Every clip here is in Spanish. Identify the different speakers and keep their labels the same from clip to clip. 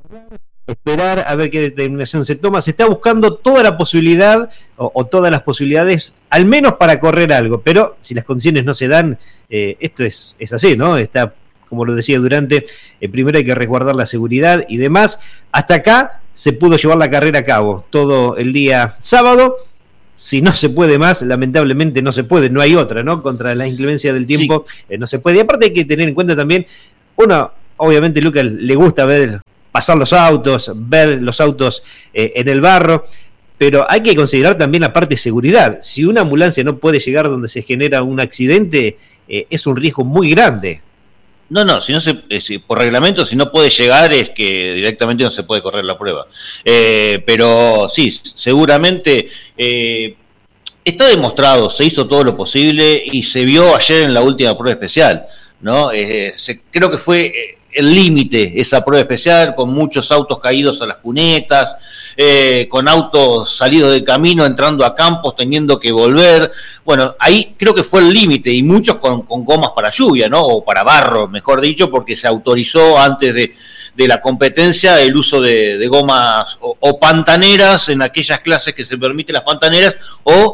Speaker 1: esperar a ver qué determinación se toma. Se está buscando toda la posibilidad o todas las posibilidades, al menos para correr algo, pero si las condiciones no se dan, esto es así, ¿no? Está, como lo decía Durante, primero hay que resguardar la seguridad y demás. Hasta acá se pudo llevar la carrera a cabo todo el día sábado. Si no se puede más, lamentablemente no se puede, no hay otra, ¿no? Contra la inclemencia del tiempo, sí. No se puede. Y aparte hay que tener en cuenta también, uno, obviamente, Lucas, le gusta ver pasar los autos, ver los autos en el barro, pero hay que considerar también la parte de seguridad. Si una ambulancia no puede llegar donde se genera un accidente, es un riesgo muy grande.
Speaker 2: No, si no por reglamento, si no puede llegar, es que directamente no se puede correr la prueba. Pero sí, seguramente está demostrado, se hizo todo lo posible y se vio ayer en la última prueba especial, ¿no? Creo que fue el límite esa prueba especial, con muchos autos caídos a las cunetas, con autos salidos del camino, entrando a campos, teniendo que volver. Bueno, ahí creo que fue el límite, y muchos con gomas para lluvia, ¿no? O para barro, mejor dicho, porque se autorizó antes de la competencia el uso de gomas o pantaneras, en aquellas clases que se permiten las pantaneras, o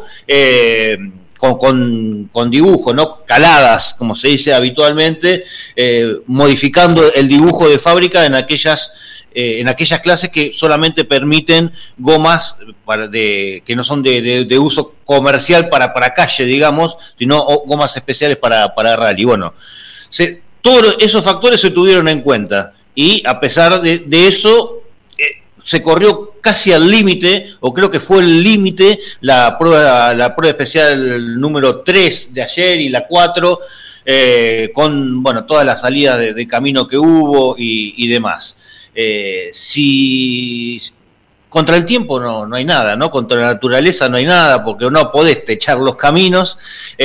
Speaker 2: con dibujo, ¿no? Caladas, como se dice habitualmente, modificando el dibujo de fábrica en aquellas clases que solamente permiten gomas que no son de uso comercial para calle, digamos, sino gomas especiales para rally. Bueno, todos esos factores se tuvieron en cuenta, y a pesar de eso, se corrió casi al límite, o creo que fue el límite, la prueba especial número 3 de ayer y la 4, con, bueno, todas las salidas de camino que hubo y demás. Si contra el tiempo no hay nada, ¿no? Contra la naturaleza no hay nada, porque no podés techar los caminos.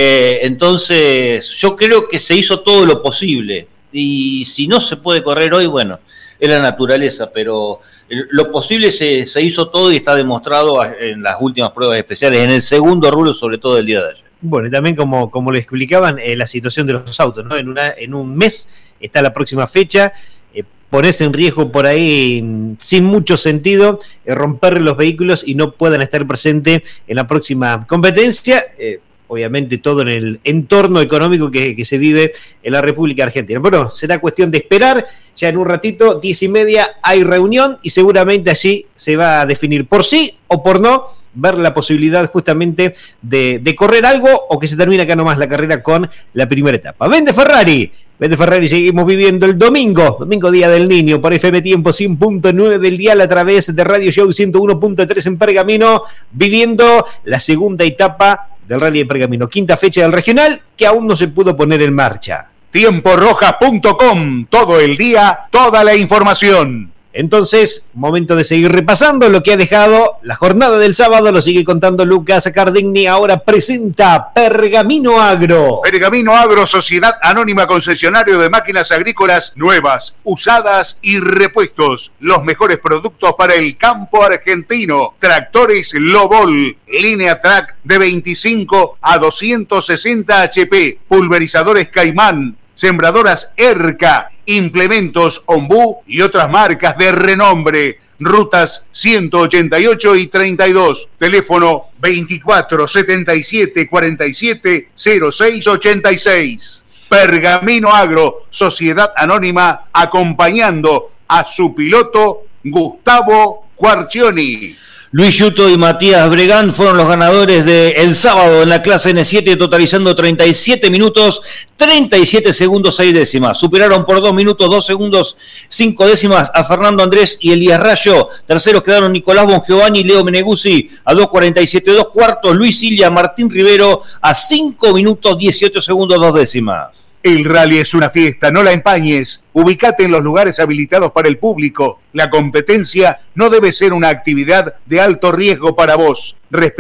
Speaker 2: Entonces, yo creo que se hizo todo lo posible, y si no se puede correr hoy, bueno, es la naturaleza, pero lo posible se hizo todo, y está demostrado en las últimas pruebas especiales, en el segundo rubro, sobre todo el día de ayer.
Speaker 1: Bueno, y también como le explicaban, la situación de los autos, ¿no? En un mes está la próxima fecha, ponerse en riesgo por ahí sin mucho sentido, romper los vehículos y no puedan estar presentes en la próxima competencia. Obviamente todo en el entorno económico que se vive en la República Argentina. Bueno, será cuestión de esperar. Ya en un ratito, 10:30, hay reunión, y seguramente allí se va a definir por sí o por no, ver la posibilidad justamente de correr algo, o que se termine acá nomás la carrera con la primera etapa. Vende Ferrari, seguimos viviendo el domingo Día del Niño, por FM Tiempo 100.9 del dial, a través de Radio Show 101.3 en Pergamino, viviendo la segunda etapa del Rally de Pergamino, quinta fecha del regional, que aún no se pudo poner en marcha.
Speaker 3: Tiemporoja.com, todo el día, toda la información.
Speaker 1: Entonces, momento de seguir repasando lo que ha dejado la jornada del sábado. Lo sigue contando Lucas Cardigni. Ahora presenta Pergamino Agro.
Speaker 3: Pergamino Agro, sociedad anónima, concesionario de máquinas agrícolas nuevas, usadas y repuestos. Los mejores productos para el campo argentino. Tractores Lobol, línea Track de 25 a 260 HP. Pulverizadores Caimán, sembradoras Erca, implementos Ombú y otras marcas de renombre. Rutas 188 y 32. Teléfono 24 77 47 06 86. Pergamino Agro, sociedad anónima, acompañando a su piloto Gustavo Quarcioni.
Speaker 2: Luis Yuto y Matías Bregán fueron los ganadores del sábado en la clase N7, totalizando 37 minutos, 37 segundos, 6 décimas. Superaron por 2 minutos, 2 segundos, 5 décimas a Fernando Andrés y Elías Rayo. Terceros quedaron Nicolás Bongiovanni y Leo Meneguzzi a 2.47. 2 cuartos, Luis Ilia, Martín Rivero a 5 minutos, 18 segundos, 2 décimas.
Speaker 3: El rally es una fiesta, no la empañes. Ubicate en los lugares habilitados para el público. La competencia no debe ser una actividad de alto riesgo para vos.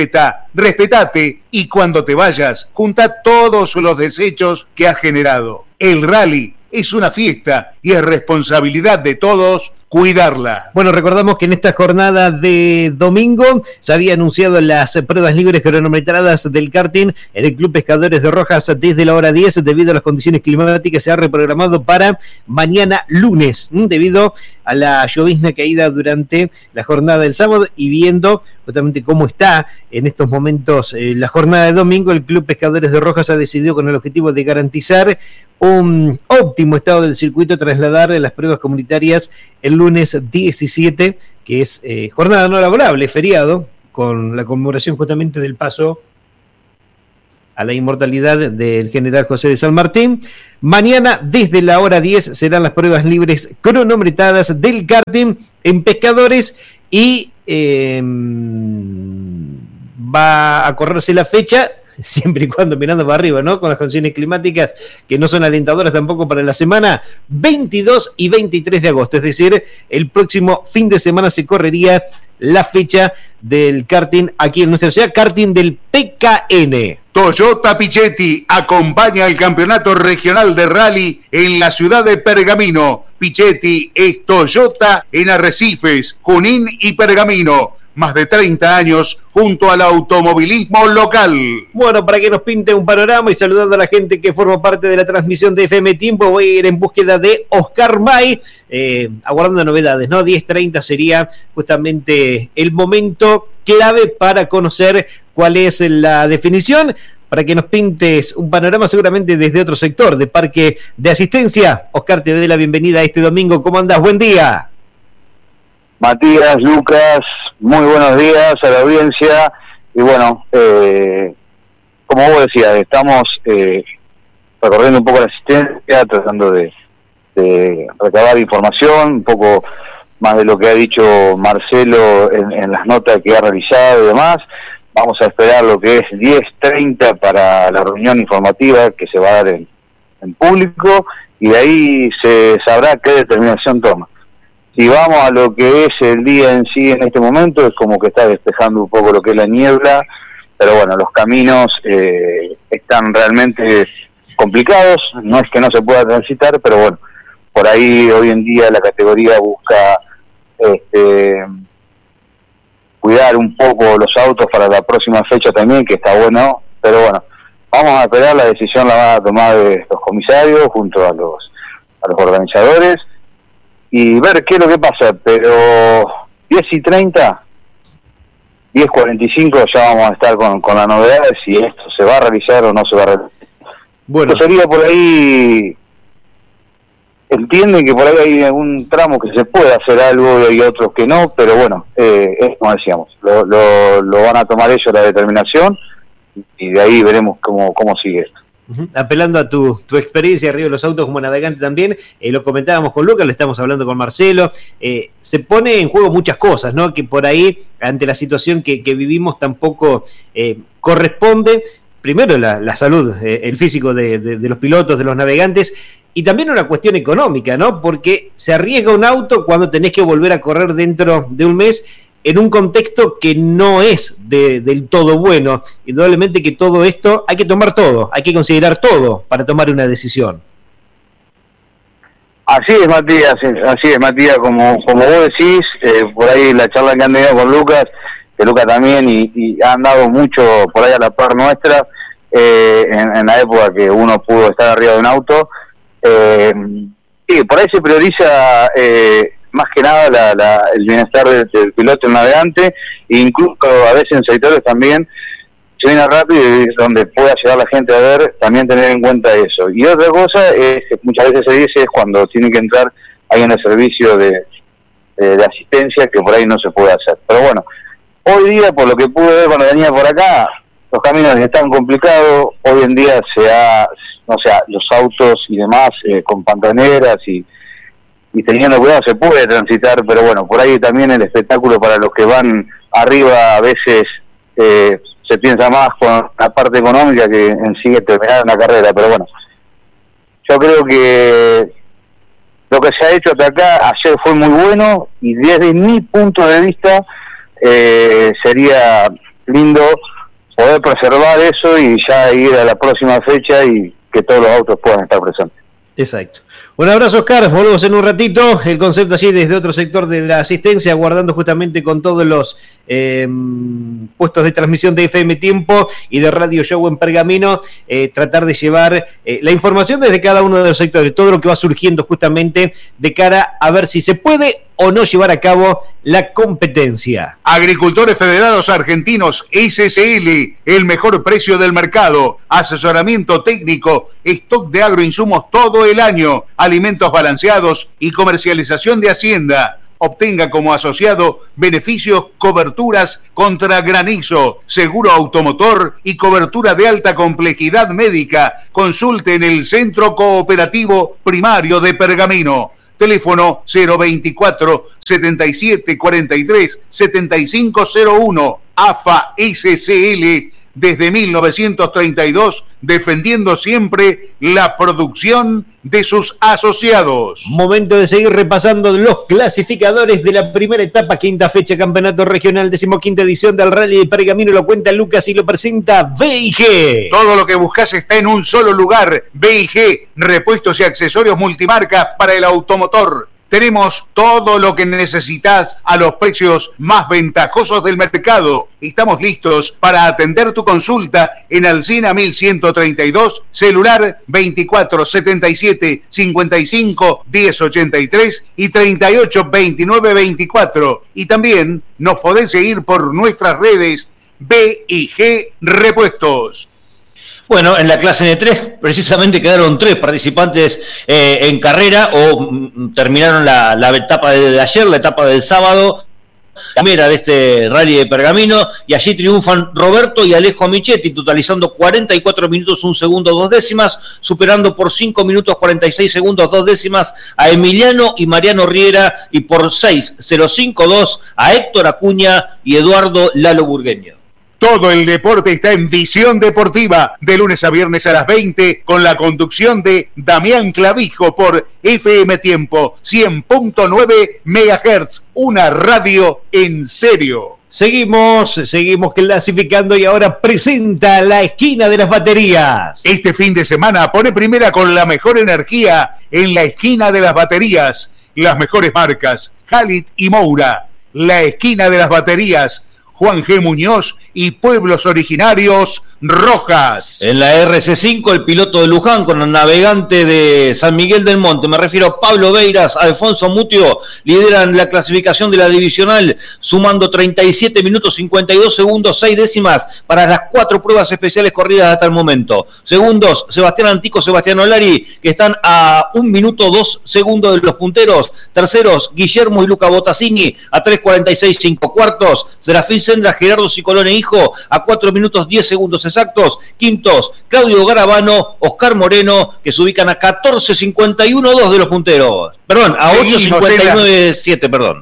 Speaker 3: Respetate, y cuando te vayas, junta todos los desechos que has generado. El rally es una fiesta y es responsabilidad de todos cuidarla.
Speaker 1: Bueno, recordamos que en esta jornada de domingo se había anunciado las pruebas libres cronometradas del karting en el Club Pescadores de Rojas desde la hora 10. Debido a las condiciones climáticas se ha reprogramado para mañana lunes, debido a la llovizna caída durante la jornada del sábado, y viendo justamente cómo está en estos momentos la jornada de domingo, el Club Pescadores de Rojas ha decidido, con el objetivo de garantizar un óptimo estado del circuito, trasladar las pruebas comunitarias el lunes 17, que es jornada no laborable, feriado, con la conmemoración justamente del paso a la inmortalidad del general José de San Martín. Mañana, desde la hora 10, serán las pruebas libres cronometradas del karting en Pescadores, y va a correrse la fecha, siempre y cuando mirando para arriba, ¿no? Con las condiciones climáticas que no son alentadoras tampoco para la semana, 22 y 23 de agosto. Es decir, el próximo fin de semana se correría la fecha del karting aquí en nuestra ciudad, karting del PKN.
Speaker 3: Toyota Pichetti acompaña el campeonato regional de rally en la ciudad de Pergamino. Pichetti es Toyota en Arrecifes, Junín y Pergamino. Más de 30 años junto al automovilismo local.
Speaker 1: Bueno, para que nos pinte un panorama y saludando a la gente que forma parte de la transmisión de FM Tiempo, voy a ir en búsqueda de Oscar May, aguardando novedades, ¿no? 10:30 sería justamente el momento clave para conocer cuál es la definición, para que nos pintes un panorama seguramente desde otro sector de Parque de Asistencia. Oscar, te doy la bienvenida a este domingo. ¿Cómo andás? Buen día.
Speaker 4: Matías, Lucas, muy buenos días a la audiencia. Y bueno, como vos decías, estamos recorriendo un poco la asistencia, tratando de recabar información, un poco más de lo que ha dicho Marcelo en las notas que ha realizado y demás. Vamos a esperar lo que es 10:30 para la reunión informativa que se va a dar en público, y de ahí se sabrá qué determinación toma. Si vamos a lo que es el día en sí en este momento, es como que está despejando un poco lo que es la niebla, pero bueno, los caminos están realmente complicados, no es que no se pueda transitar, pero bueno, por ahí hoy en día la categoría busca cuidar un poco los autos para la próxima fecha también, que está bueno, pero bueno, vamos a esperar, la decisión la van a tomar los comisarios junto a los organizadores, y ver qué es lo que pasa, pero 10:30, 10:45 ya vamos a estar con la novedad de si esto se va a realizar o no se va a realizar.
Speaker 1: Bueno,
Speaker 4: esto sería por ahí, entienden que por ahí hay algún tramo que se puede hacer algo y hay otros que no, pero bueno, es como decíamos, lo van a tomar ellos la determinación, y de ahí veremos cómo sigue esto.
Speaker 1: Apelando a tu experiencia arriba de los autos como navegante también, lo comentábamos con Lucas, lo estamos hablando con Marcelo, se pone en juego muchas cosas, ¿no? Que por ahí, ante la situación que vivimos, tampoco corresponde, primero la salud, el físico de los pilotos, de los navegantes, y también una cuestión económica, ¿no? Porque se arriesga un auto cuando tenés que volver a correr dentro de un mes, en un contexto que no es del todo bueno. Indudablemente que todo esto, hay que tomar todo, hay que considerar todo para tomar una decisión.
Speaker 4: Así es, Matías, como vos decís, por ahí la charla que han tenido con Lucas, que Lucas también, y han dado mucho por ahí a la par nuestra, en la época que uno pudo estar arriba de un auto, sí, por ahí se prioriza más que nada el bienestar del piloto, el navegante, e incluso a veces en sectores también se viene rápido y es donde pueda llegar la gente a ver, también tener en cuenta eso. Y otra cosa es que muchas veces se dice es cuando tiene que entrar alguien de servicio de asistencia, que por ahí no se puede hacer. Pero bueno, hoy día, por lo que pude ver cuando venía por acá, los caminos están complicados. Hoy en día los autos y demás con pantaneras y teniendo cuidado se puede transitar, pero bueno, por ahí también el espectáculo para los que van arriba a veces se piensa más con la parte económica que en sí terminar una carrera, pero bueno, yo creo que lo que se ha hecho hasta acá ayer fue muy bueno, y desde mi punto de vista sería lindo poder preservar eso y ya ir a la próxima fecha y que todos los autos puedan estar presentes.
Speaker 1: Exacto. Un abrazo, Oscar. Volvemos en un ratito. El concepto allí desde otro sector de la asistencia, aguardando justamente con todos los puestos de transmisión de FM Tiempo y de Radio Show en Pergamino, tratar de llevar la información desde cada uno de los sectores, todo lo que va surgiendo justamente de cara a ver si se puede o no llevar a cabo la competencia.
Speaker 3: Agricultores Federados Argentinos, SCL, el mejor precio del mercado, asesoramiento técnico, stock de agroinsumos todo el año, alimentos balanceados y comercialización de hacienda. Obtenga como asociado beneficios, coberturas contra granizo, seguro automotor y cobertura de alta complejidad médica. Consulte en el Centro Cooperativo Primario de Pergamino. Teléfono 024 77 43 7501. AFA SCL, desde 1932, defendiendo siempre la producción de sus asociados.
Speaker 1: Momento de seguir repasando los clasificadores de la primera etapa, quinta fecha, campeonato regional, 15ª edición del Rally de Pergamino. Lo cuenta Lucas y lo presenta B&G.
Speaker 3: Todo lo que buscas está en un solo lugar. B&G, repuestos y accesorios multimarca para el automotor. Tenemos todo lo que necesitas a los precios más ventajosos del mercado. Estamos listos para atender tu consulta en Alsina 1132, celular 24 77 55 10 83 y 38 29 24. Y también nos podés seguir por nuestras redes B&G Repuestos.
Speaker 2: Bueno, en la clase N3 precisamente quedaron 3 participantes en carrera o terminaron la etapa de ayer, la etapa del sábado, la primera de este Rally de Pergamino, y allí triunfan Roberto y Alejo Michetti, totalizando 44 minutos 1 segundo 2 décimas, superando por 5 minutos 46 segundos 2 décimas a Emiliano y Mariano Riera, y por 6:05.2 a Héctor Acuña y Eduardo Lalo Burgueño.
Speaker 3: Todo el deporte está en Visión Deportiva, de lunes a viernes a las 20, con la conducción de Damián Clavijo por FM Tiempo 100.9 MHz, una radio en serio.
Speaker 1: Seguimos clasificando y ahora presenta la esquina de las baterías.
Speaker 3: Este fin de semana pone primera con la mejor energía en la esquina de las baterías. Las mejores marcas, Halit y Moura. La esquina de las baterías, Juan G. Muñoz y Pueblos Originarios Rojas.
Speaker 2: En la RC5, el piloto de Luján con el navegante de San Miguel del Monte, me refiero a Pablo Beiras, Alfonso Mutio, lideran la clasificación de la divisional, sumando 37 minutos 52 segundos 6 décimas para las 4 pruebas especiales corridas hasta el momento. Segundos, Sebastián Antico, Sebastián Olari, que están a 1 minuto 2 segundos de los punteros. Terceros, Guillermo y Luca Botasini a 3:46 5 cuartos. Serafín Sendra, Gerardo Cicolone hijo a 4 minutos 10 segundos exactos. Quintos, Claudio Garabano, Oscar Moreno, que se ubican a 14:51.2 de los punteros. Perdón, a 8:59.7, perdón.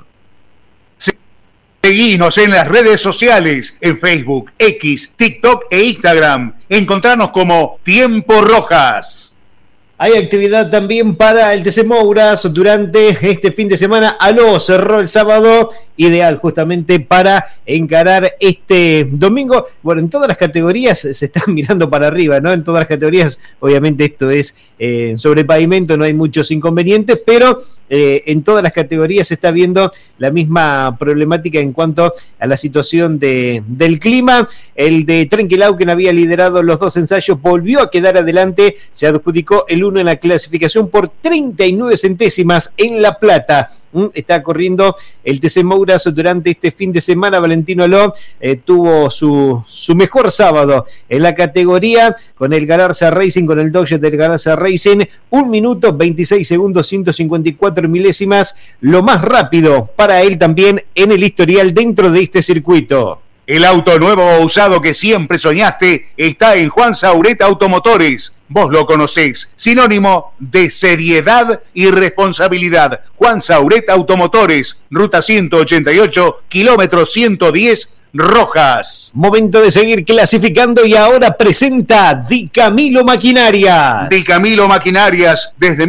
Speaker 3: Seguinos en las redes sociales, en Facebook, X, TikTok e Instagram. Encontranos como Tiempo Rojas.
Speaker 1: Hay actividad también para el TC Mouras durante este fin de semana. Aló cerró el sábado, ideal justamente para encarar este domingo. Bueno, en todas las categorías se están mirando para arriba, ¿no? En todas las categorías, obviamente esto es sobre pavimento, no hay muchos inconvenientes, pero en todas las categorías se está viendo la misma problemática en cuanto a la situación del clima. El de Trenquelauquen había liderado los 2 ensayos, volvió a quedar adelante, se adjudicó el 1 en la clasificación por 39 centésimas en La Plata. Está corriendo el TC Mouras durante este fin de semana. Valentino Aló tuvo su mejor sábado en la categoría con el Galarza Racing, con el Dodge del Galarza Racing, 1 minuto 26 segundos 154 milésimas, lo más rápido para él también en el historial dentro de este circuito.
Speaker 3: El auto nuevo o usado que siempre soñaste está en Juan Saureta Automotores. Vos lo conocés, sinónimo de seriedad y responsabilidad. Juan Saureta Automotores, ruta 188, kilómetro 110, Rojas.
Speaker 1: Momento de seguir clasificando y ahora presenta Di Camilo Maquinarias.
Speaker 3: Di Camilo Maquinarias, desde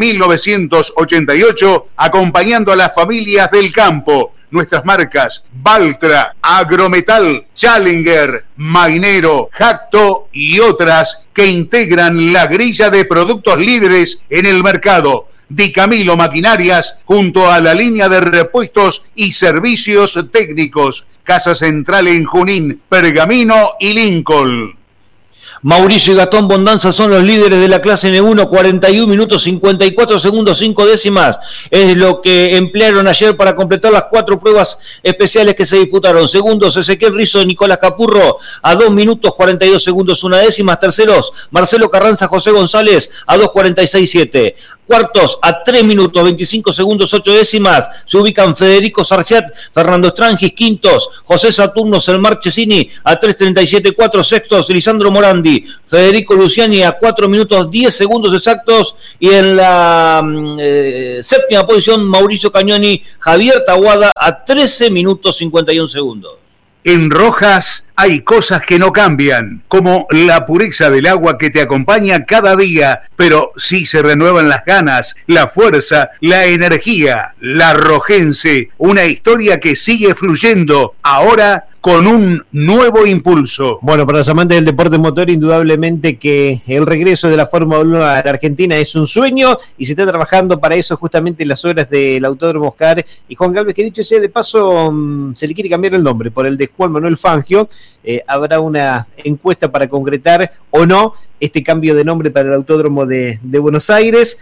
Speaker 3: 1988, acompañando a las familias del campo. Nuestras marcas, Valtra, Agrometal, Challenger, Mainero, Jacto y otras que integran la grilla de productos líderes en el mercado. Di Camilo Maquinarias, junto a la línea de repuestos y servicios técnicos. Casa Central en Junín, Pergamino y Lincoln.
Speaker 2: Mauricio y Gastón Bondanza son los líderes de la clase N1, 41 minutos 54 segundos 5 décimas. Es lo que emplearon ayer para completar las 4 pruebas especiales que se disputaron. Segundos, Ezequiel Rizzo, Nicolás Capurro, a 2 minutos 42 segundos 1 décimas. Terceros, Marcelo Carranza, José González, a 2:46.7. Cuartos, a 3 minutos 25 segundos 8 décimas, se ubican Federico Sarciat, Fernando Estrangis. Quintos, José Saturno Selmar Chesini, a 3:37.4. Sextos, Lisandro Morandi, Federico Luciani, a 4 minutos 10 segundos exactos. Y en la séptima posición, Mauricio Cañoni, Javier Tahuada, a 13 minutos 51 segundos.
Speaker 3: En Rojas hay cosas que no cambian, como la pureza del agua que te acompaña cada día, pero sí se renuevan las ganas, la fuerza, la energía. La Rojense, una historia que sigue fluyendo, ahora con un nuevo impulso.
Speaker 1: Bueno, para los amantes del deporte motor, indudablemente que el regreso de la Fórmula 1 a la Argentina es un sueño y se está trabajando para eso justamente en las horas del Autódromo Oscar y Juan Galvez, que dicho sea de paso, se le quiere cambiar el nombre por el de Juan Manuel Fangio. Habrá una encuesta para concretar o no este cambio de nombre para el Autódromo de Buenos Aires.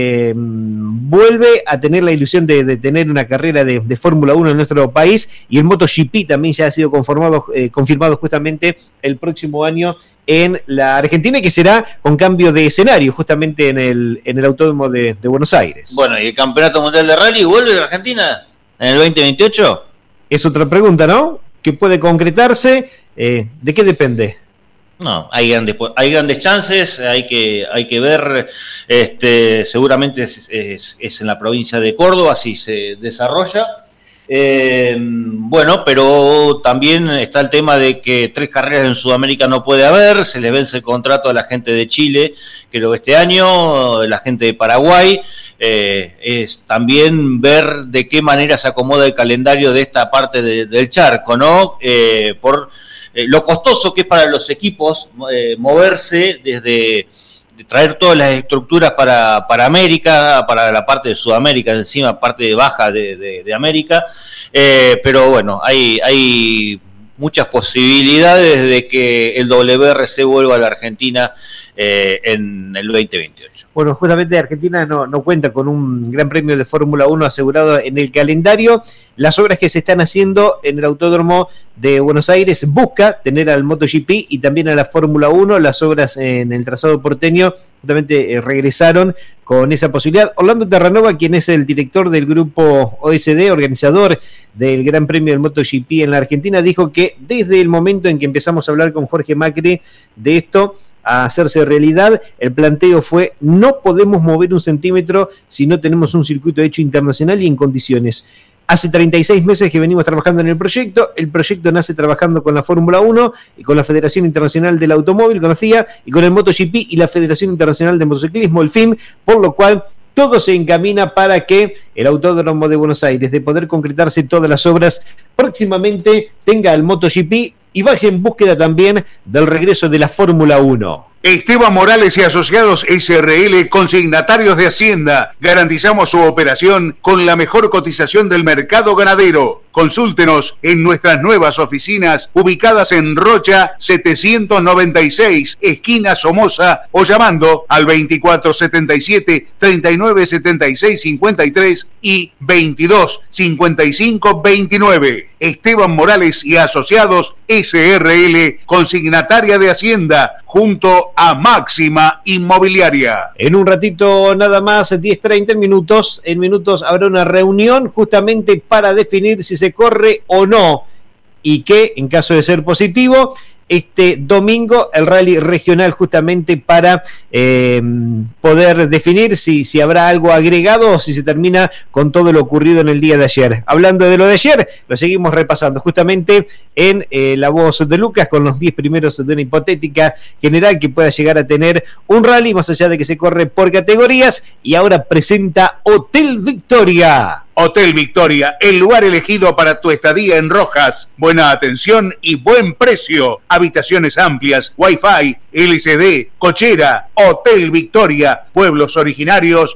Speaker 1: Vuelve a tener la ilusión de tener una carrera de Fórmula 1 en nuestro país, y el MotoGP también ya ha sido confirmado justamente el próximo año en la Argentina, y que será con cambio de escenario justamente en el Autódromo de Buenos Aires.
Speaker 2: Bueno, ¿y el Campeonato Mundial de Rally vuelve a Argentina en el 2028? Es
Speaker 1: otra pregunta, ¿no? ¿Qué puede concretarse? ¿De qué depende?
Speaker 2: No, hay grandes chances, hay que ver, seguramente es en la provincia de Córdoba, si se desarrolla. Bueno, pero también está el tema de que 3 carreras en Sudamérica no puede haber, se les vence el contrato a la gente de Chile, creo que este año, la gente de Paraguay. Es también ver de qué manera se acomoda el calendario de esta parte del charco, ¿no? Por lo costoso que es para los equipos moverse desde traer todas las estructuras para América, para la parte de Sudamérica, encima parte baja de América, pero bueno, hay muchas posibilidades de que el WRC vuelva a la Argentina en el 2028.
Speaker 1: Bueno, justamente Argentina no cuenta con un gran premio de Fórmula 1 asegurado en el calendario. Las obras que se están haciendo en el Autódromo de Buenos Aires busca tener al MotoGP y también a la Fórmula 1. Las obras en el trazado porteño justamente regresaron con esa posibilidad. Orlando Terranova, quien es el director del grupo OSD, organizador del Gran Premio del MotoGP en la Argentina, dijo que desde el momento en que empezamos a hablar con Jorge Macri de esto a hacerse realidad, el planteo fue: no podemos mover un centímetro si no tenemos un circuito hecho internacional y en condiciones. Hace 36 meses que venimos trabajando en el proyecto nace trabajando con la Fórmula 1 y con la Federación Internacional del Automóvil, con la FIA, y con el MotoGP y la Federación Internacional de Motociclismo, el FIM, por lo cual todo se encamina para que el Autódromo de Buenos Aires, de poder concretarse todas las obras, próximamente tenga el MotoGP y vaya en búsqueda también del regreso de la Fórmula 1.
Speaker 3: Esteban Morales y Asociados SRL, consignatarios de Hacienda. Garantizamos su operación con la mejor cotización del mercado ganadero. Consúltenos en nuestras nuevas oficinas ubicadas en Rocha 796, esquina Somoza, o llamando al 2477 3976 53 y 22 55 29. Esteban Morales y Asociados SRL, consignataria de Hacienda, junto a Máxima Inmobiliaria.
Speaker 1: En un ratito nada más, 10:30 minutos. En minutos habrá una reunión justamente para definir si se corre o no, y que en caso de ser positivo, este domingo el rally regional, justamente para poder definir si habrá algo agregado o si se termina con todo lo ocurrido en el día de ayer. Hablando de lo de ayer, lo seguimos repasando justamente en La Voz de Lucas, con los 10 primeros de una hipotética general que pueda llegar a tener un rally, más allá de que se corre por categorías. Y ahora presenta Hotel Victoria.
Speaker 3: Hotel Victoria, el lugar elegido para tu estadía en Rojas. Buena atención y buen precio. Habitaciones amplias, Wi-Fi, LCD, cochera. Hotel Victoria, Pueblos Originarios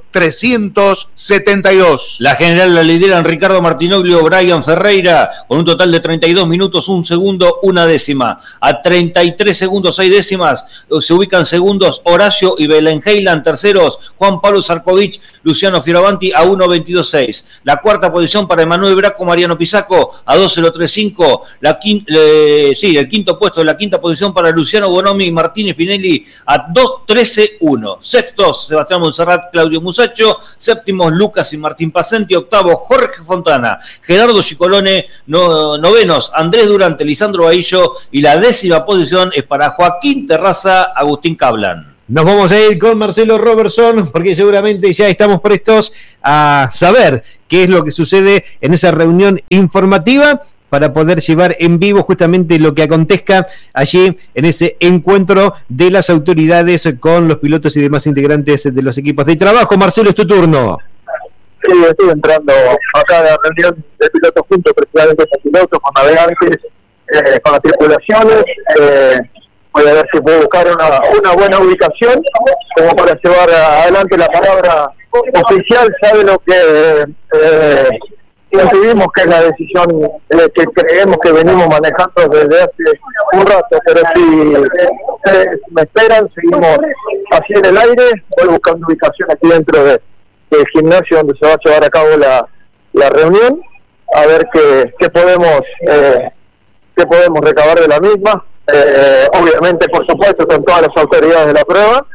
Speaker 3: 372.
Speaker 2: La general la lideran Ricardo Martinoglio, Brian Ferreira, con un total de 32 minutos, 1 segundo, 1 décima. A 33 segundos, 6 décimas, se ubican segundos Horacio y Belén Heiland. Terceros, Juan Pablo Sarkovic, Luciano Fioravanti a 1.22.6. La cuarta posición para Emanuel Braco, Mariano Pisaco a 2.035. El quinto puesto de la quinta posición para Luciano Bonomi y Martín Spinelli a 2.13.1. Sextos, Sebastián Monserrat, Claudio Musacho. Séptimos, Lucas y Martín Pacenti. Octavo, Jorge Fontana, Gerardo Gicolone. Novenos, Andrés Durante, Lisandro Bahillo. Y la 10ª posición es para Joaquín Terraza, Agustín Cablan.
Speaker 1: Nos vamos a ir con Marcelo Robertson porque seguramente ya estamos prestos a saber qué es lo que sucede en esa reunión informativa para poder llevar en vivo justamente lo que acontezca allí en ese encuentro de las autoridades con los pilotos y demás integrantes de los equipos de trabajo. Marcelo, es tu turno.
Speaker 5: Sí, estoy entrando acá a la reunión de pilotos juntos, precisamente con pilotos, con navegantes, con las tripulaciones. Voy a ver si puedo buscar una buena ubicación como para llevar adelante la palabra oficial. Sabe lo que decidimos que es la decisión que creemos que venimos manejando desde hace un rato, pero si me esperan, seguimos así en el aire. Voy buscando ubicación aquí dentro del gimnasio donde se va a llevar a cabo la reunión, a ver qué podemos recabar de la misma. Obviamente, por supuesto, con todas las autoridades de la prueba.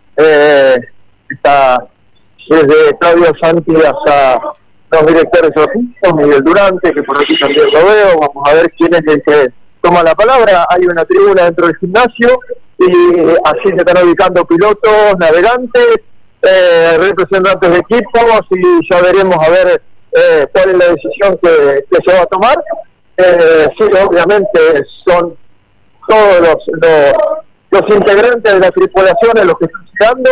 Speaker 5: Está desde Claudio Santi hasta los directores de oficio, Miguel Durante, que por aquí también lo veo. Vamos a ver quién es el que toma la palabra. Hay una tribuna dentro del gimnasio y así se están ubicando pilotos, navegantes, representantes de equipos, y ya veremos a ver cuál es la decisión que se va a tomar. Sí, obviamente son todos los integrantes de las tripulaciones los que están llegando.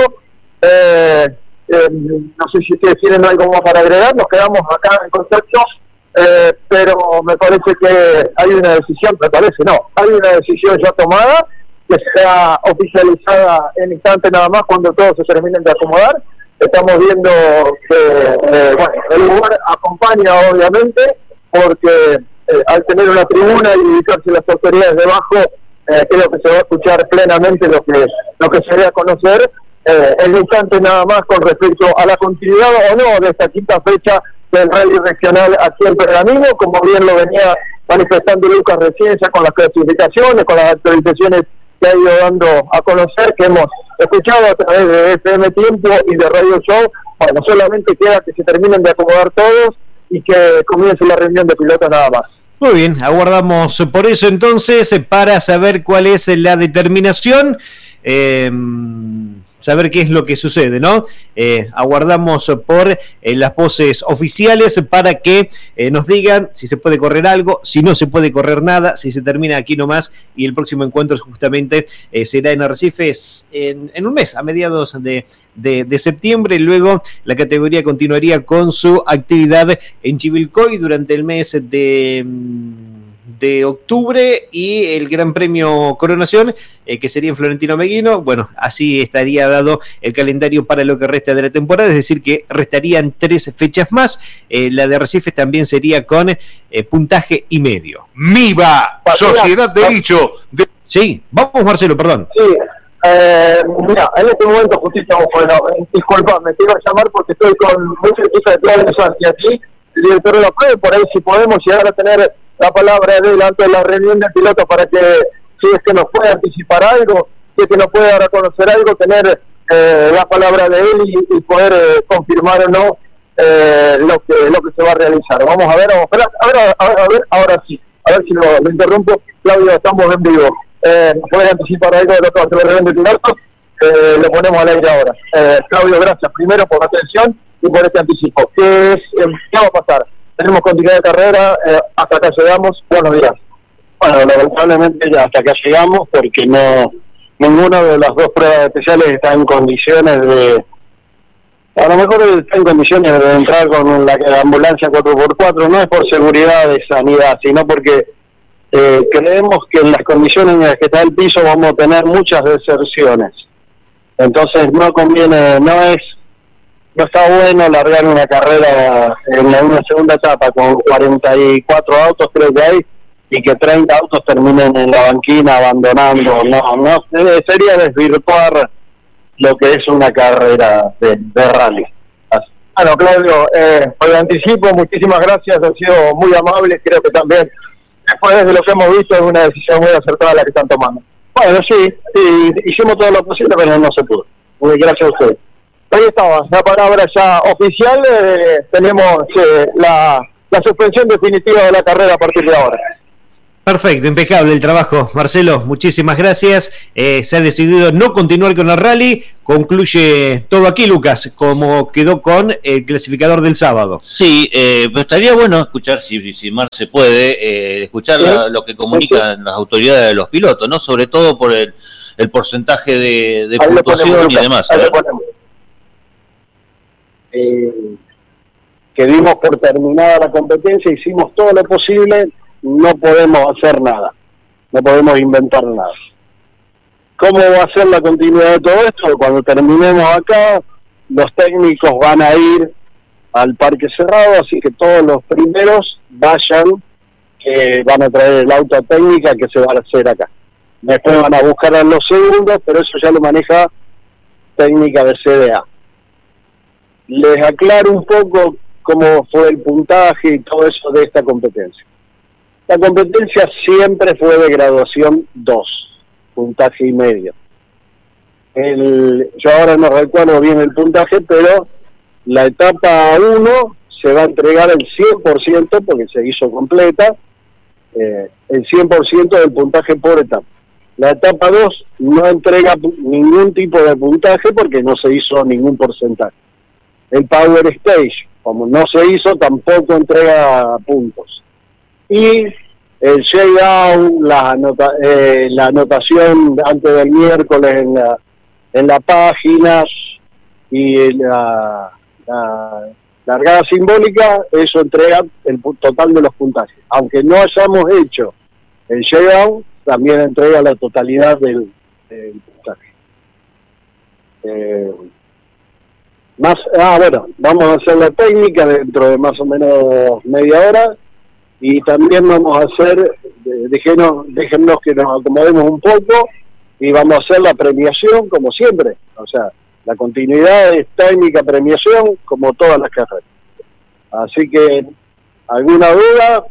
Speaker 5: No sé si ustedes tienen algo más para agregar. Nos quedamos acá en contacto, pero me parece que hay una decisión, hay una decisión ya tomada, que será oficializada en instante nada más cuando todos se terminen de acomodar. Estamos viendo que el lugar acompaña, obviamente, porque al tener una tribuna y ubicarse las autoridades debajo, creo que se va a escuchar plenamente lo que se dé a conocer en instante nada más con respecto a la continuidad o no de esta quinta fecha del rally regional aquí en Pergamino, como bien lo venía manifestando Lucas recién, ya con las clasificaciones, con las actualizaciones que ha ido dando a conocer, que hemos escuchado a través de FM Tiempo y de Radio Show. Bueno, solamente queda que se terminen de acomodar todos y que comience la reunión de pilotos nada más.
Speaker 1: Muy bien, aguardamos por eso entonces para saber cuál es la determinación, saber qué es lo que sucede, ¿no? Aguardamos por las voces oficiales para que nos digan si se puede correr algo, si no se puede correr nada, si se termina aquí nomás, y el próximo encuentro justamente será en Arrecifes en un mes, a mediados de septiembre. Luego la categoría continuaría con su actividad en Chivilcoy durante el mes de octubre, y el Gran Premio Coronación, que sería en Florentino Meguino. Bueno, así estaría dado el calendario para lo que resta de la temporada, es decir que restarían 3 fechas más. La de Arrecifes también sería con puntaje y medio.
Speaker 3: MIVA, Sociedad de Dicho.
Speaker 1: Sí, vamos Marcelo, perdón.
Speaker 5: Sí, mira, en este momento justito, disculpa, me quiero llamar porque estoy con mucha equipo de Claudio Santi aquí, el director de la prueba, por ahí si podemos llegar a tener la palabra de él antes de la reunión del piloto, para que si es que nos puede anticipar algo, si es que nos puede dar a conocer algo, tener la palabra de él y poder confirmar o no lo que se va a realizar. Vamos a ver, ahora sí, a ver si lo interrumpo. Claudio, estamos en vivo. ¿Nos puede anticipar algo de lo que va a ser la reunión del piloto? Lo ponemos al aire ahora. Claudio, gracias primero por la atención y por este anticipo. ¿Qué va a pasar? Tenemos continuidad de carrera, hasta acá llegamos. Buenos días.
Speaker 6: Bueno, lamentablemente ya hasta acá llegamos, porque ninguna de las dos pruebas especiales está en condiciones A lo mejor está en condiciones de entrar con la ambulancia 4x4, no es por seguridad de sanidad, sino porque creemos que en las condiciones en las que está el piso vamos a tener muchas deserciones. Entonces no conviene, no está bueno largar una carrera en una segunda etapa con 44 autos creo que hay, y que 30 autos terminen en la banquina abandonando. No sería desvirtuar lo que es una carrera de rally.
Speaker 5: Bueno, Claudio, por el anticipo, muchísimas gracias, han sido muy amables, creo que también, después de lo que hemos visto, es una decisión muy acertada la que están tomando.
Speaker 6: Bueno, sí, hicimos todo lo posible, pero no se pudo. Muy gracias a ustedes.
Speaker 5: Ahí estaba, la palabra ya oficial, tenemos la suspensión definitiva de la carrera a partir de ahora.
Speaker 1: Perfecto, impecable el trabajo, Marcelo, muchísimas gracias. Se ha decidido no continuar con el rally, concluye todo aquí, Lucas, como quedó con el clasificador del sábado.
Speaker 2: Sí, pero estaría bueno escuchar, si Marce puede, escuchar lo que comunican las autoridades de los pilotos, ¿no? Sobre todo por el porcentaje de puntuación y demás.
Speaker 6: Que dimos por terminada la competencia, hicimos todo lo posible, no podemos hacer nada, no podemos inventar nada. ¿Cómo va a ser la continuidad de todo esto? Cuando terminemos acá, los técnicos van a ir al parque cerrado, así que todos los primeros vayan, que van a traer el auto técnica que se va a hacer acá. Después van a buscar a los segundos, pero eso ya lo maneja técnica de CDA. Les aclaro un poco cómo fue el puntaje y todo eso de esta competencia. La competencia siempre fue de graduación 2, puntaje y medio. Yo ahora no recuerdo bien el puntaje, pero la etapa 1 se va a entregar el 100%, porque se hizo completa, el 100% del puntaje por etapa. La etapa 2 no entrega ningún tipo de puntaje porque no se hizo ningún porcentaje. El Power Stage, como no se hizo, tampoco entrega puntos. Y el shakedown, la anotación antes del miércoles en la página y la largada simbólica, eso entrega el total de los puntajes. Aunque no hayamos hecho el shakedown, también entrega la totalidad del puntaje. Bueno, vamos a hacer la técnica dentro de más o menos media hora, y también vamos a hacer, déjennos que nos acomodemos un poco, y vamos a hacer la premiación como siempre. O sea, la continuidad es técnica, premiación, como todas las carreras. Así que, ¿alguna duda?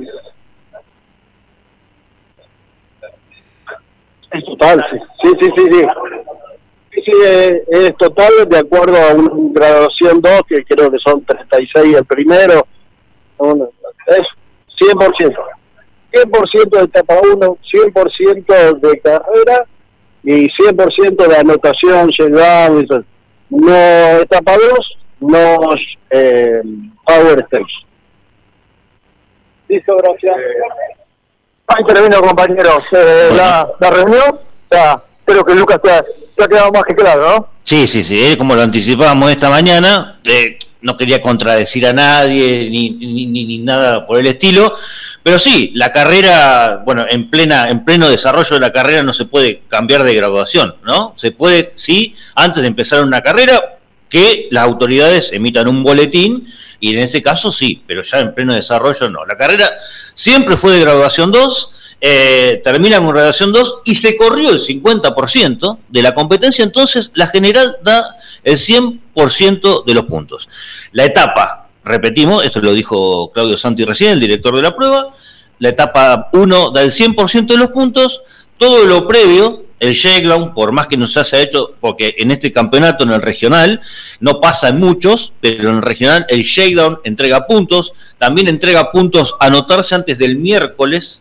Speaker 6: Es total, sí. Sí, es total, de acuerdo a una graduación 2, que creo que son 36 el primero, es 100%. 100% de etapa 1, 100% de carrera y 100% de anotación, llegada, no etapa 2, no Power Stage. Listo, gracias.
Speaker 5: Ahí termino, compañeros, la reunión, creo que Lucas te ha quedado más que claro, ¿no?
Speaker 2: Sí, como lo anticipábamos esta mañana, no quería contradecir a nadie ni nada por el estilo, pero sí, la carrera, bueno, en pleno desarrollo de la carrera no se puede cambiar de graduación, ¿no? Se puede, sí, antes de empezar una carrera, que las autoridades emitan un boletín, y en ese caso sí, pero ya en pleno desarrollo no. La carrera siempre fue de graduación 2, termina con graduación 2 y se corrió el 50% de la competencia, entonces la general da el 100% de los puntos. La etapa, repetimos, esto lo dijo Claudio Santi recién, el director de la prueba, la etapa 1 da el 100% de los puntos, todo lo previo, el shakedown, por más que no se haya hecho, porque en este campeonato, en el regional, no pasa en muchos, pero en el regional el shakedown entrega puntos, también entrega puntos anotarse antes del miércoles,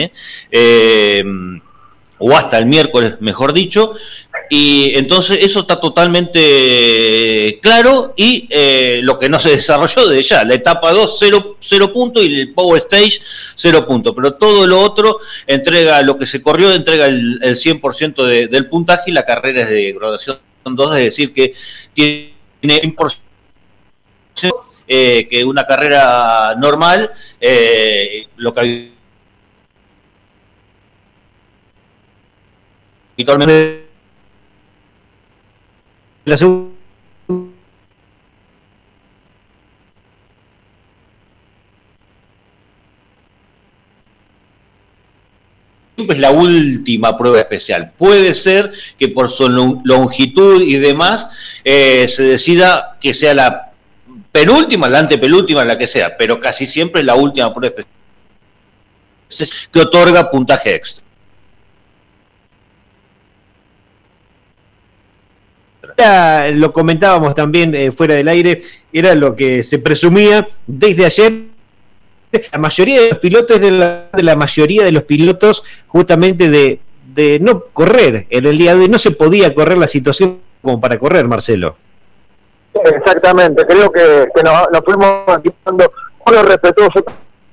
Speaker 2: o hasta el miércoles, mejor dicho, y entonces eso está totalmente claro, y lo que no se desarrolló de ya, la etapa 2, 0 puntos, y el Power Stage, 0 puntos, pero todo lo otro entrega, lo que se corrió, entrega el 100% del puntaje, y la carrera es de graduación 2, es decir, que tiene que una carrera normal, lo que habitualmente
Speaker 1: la segunda
Speaker 2: es la última prueba especial. Puede ser que por su longitud y demás se decida que sea la penúltima, la antepenúltima, la que sea, pero casi siempre es la última prueba especial que otorga puntaje extra.
Speaker 1: Lo comentábamos también fuera del aire, era lo que se presumía desde ayer. La mayoría de los pilotos, de la mayoría de los pilotos, justamente de no correr en el día de hoy, no se podía correr la situación como para correr, Marcelo.
Speaker 5: Exactamente, creo que nos fuimos equipando con los respetuosos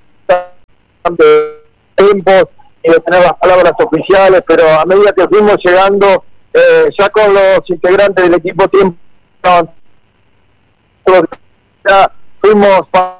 Speaker 5: tiempos y de tener las palabras oficiales, pero a medida que fuimos llegando, ya con los integrantes del equipo tiempo, ya fuimos